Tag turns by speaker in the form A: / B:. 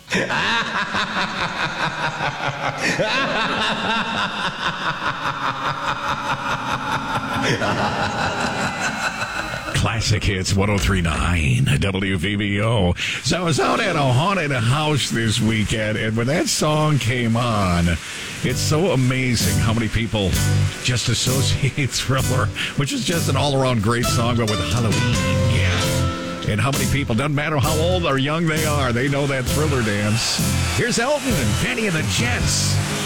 A: Classic Hits 103.9 WVVO. So I was out at a haunted house this weekend, and when that song came on, it's so amazing how many people just associate Thriller, which is just an all-around great song, but with Halloween, yeah. And how many people, doesn't matter how old or young they are, they know that Thriller dance. Here's Elton and Penny and the Jets.